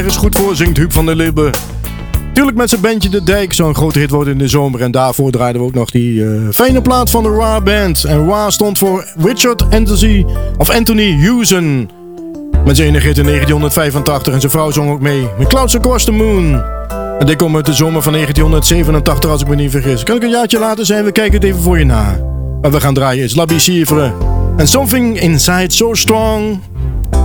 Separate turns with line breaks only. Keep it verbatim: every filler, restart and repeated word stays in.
ergens goed voor, zingt Huub van der Lubbe. Tuurlijk met zijn bandje De Dijk, zo'n grote hit wordt in de zomer. En daarvoor draaiden we ook nog die uh, fijne plaat van de Ra Band. En Ra stond voor Richard Anthony, of Anthony Houston. Met zijn enige hit in negentienhonderdvijfentachtig. En zijn vrouw zong ook mee met Clouds Across the Moon. En dit komt uit de zomer van negentienhonderdzevenentachtig, als ik me niet vergis. Kan ik een jaartje later zijn? We kijken het even voor je na. Wat we gaan draaien is La Bicivre. And Something Inside So Strong.